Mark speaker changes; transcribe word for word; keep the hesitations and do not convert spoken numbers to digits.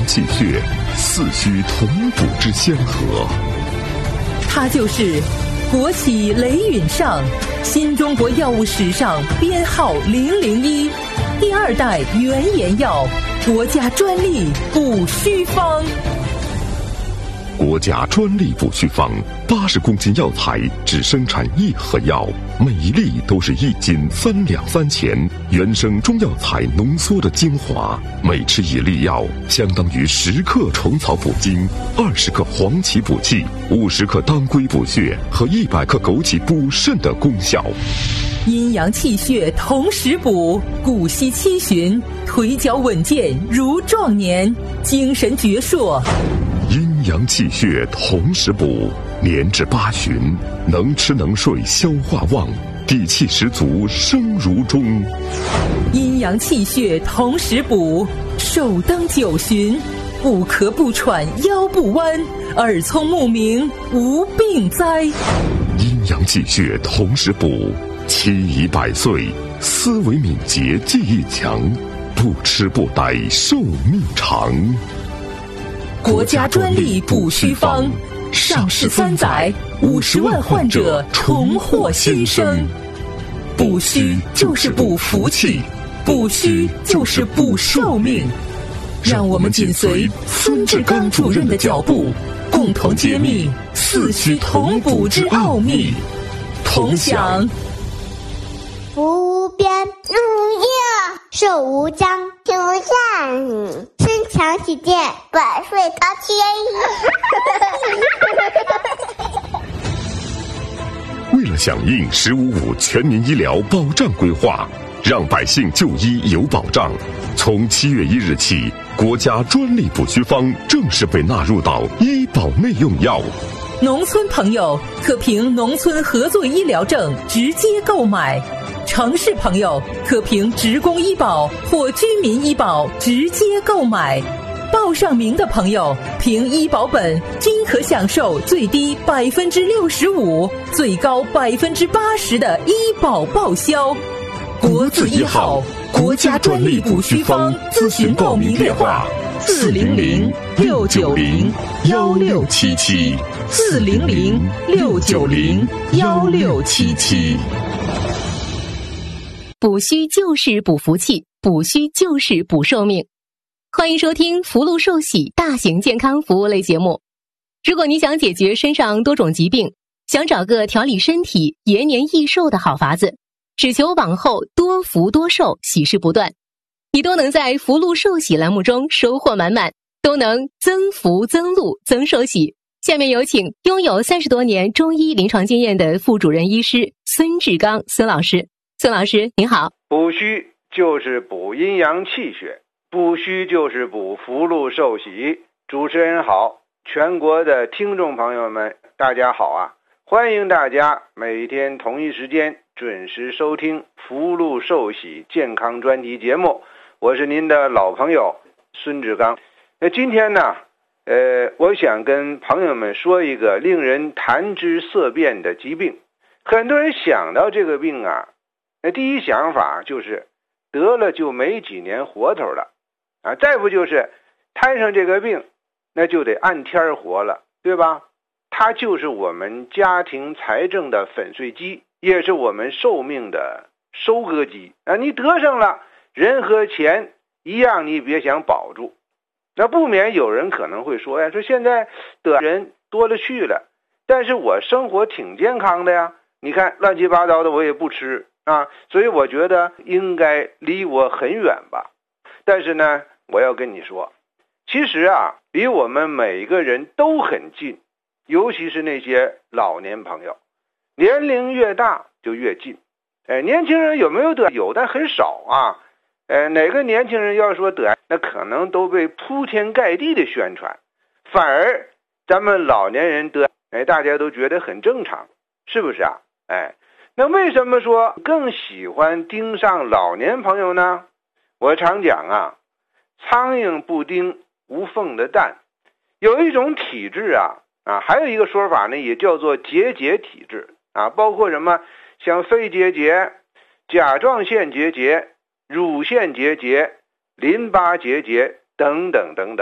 Speaker 1: 气血，四虚同补之相合。
Speaker 2: 它就是国企雷允上，新中国药物史上编号零零一，第二代原研药，国家专利补虚方。
Speaker 1: 国家专利补虚方，八十公斤药材只生产一盒药，每一粒都是一斤三两三钱，原生中药材浓缩的精华，每吃一粒药，相当于十克虫草补精，二十克黄芪补气，五十克当归补血和一百克枸杞补肾的功效。
Speaker 2: 阴阳气血同时补，骨息七旬，腿脚稳健如壮年，精神矍铄。
Speaker 1: 阴阳气血同时补，年至八旬，能吃能睡，消化旺，底气十足，生如钟。
Speaker 2: 阴阳气血同时补，寿登九旬，不咳不喘，腰不弯，耳聪目明，无病灾。
Speaker 1: 阴阳气血同时补，七宜百岁，思维敏捷，记忆强，不吃不呆，寿命长。
Speaker 2: 国家专利补虚方，上市三载，五十万患者重获新生。补虚就是补福气，补虚就是补寿命。让我们紧随孙志刚主任的脚步，共同揭秘四虚同补之奥秘，同享
Speaker 3: 福无边，日无夜，寿无疆，天无限，身强体健，百岁高
Speaker 1: 天。为了响应“十五五”全民医疗保障规划，让百姓就医有保障，从七月一日起，国家专利补虚方正式被纳入到医保内用药。
Speaker 2: 农村朋友可凭农村合作医疗证直接购买，城市朋友可凭职工医保或居民医保直接购买。报上名的朋友凭医保本均可享受最低百分之六十五、最高百分之八十的医保报销。国字一号国家专利补虚方咨询报名电话：四零零六九零幺六七七，四零零六九零幺六七七。
Speaker 4: 补虚就是补福气，补虚就是补寿命。欢迎收听福禄寿喜大型健康服务类节目。如果你想解决身上多种疾病，想找个调理身体延年益寿的好法子，只求往后多福多寿，喜事不断，你都能在福禄寿喜栏目中收获满满，都能增福增禄增寿喜。下面有请拥有三十多年中医临床经验的副主任医师孙志刚孙老师。孙老师您好。
Speaker 5: 补虚就是补阴阳气血，补虚就是补福禄寿喜。主持人好，全国的听众朋友们大家好啊！欢迎大家每天同一时间准时收听福禄寿喜健康专题节目，我是您的老朋友孙志刚。那今天呢呃，我想跟朋友们说一个令人谈之色变的疾病。很多人想到这个病啊，那第一想法就是得了就没几年活头了啊，再不就是摊上这个病那就得按天活了，对吧？它就是我们家庭财政的粉碎机，也是我们寿命的收割机啊！你得上了，人和钱一样，你别想保住。那不免有人可能会说呀，说现在得人多了去了，但是我生活挺健康的呀，你看乱七八糟的我也不吃啊，所以我觉得应该离我很远吧。但是呢，我要跟你说，其实啊，离我们每一个人都很近，尤其是那些老年朋友，年龄越大就越近。哎，年轻人有没有得？有，但很少啊。呃，哪个年轻人要说得癌，那可能都被铺天盖地的宣传，反而咱们老年人得，哎，大家都觉得很正常，是不是啊？哎，那为什么说更喜欢盯上老年朋友呢？我常讲啊，苍蝇不叮无缝的蛋。有一种体质啊，啊，还有一个说法呢，也叫做结节体质啊，包括什么像肺结节、甲状腺结节、乳腺结节、淋巴结节等等等等。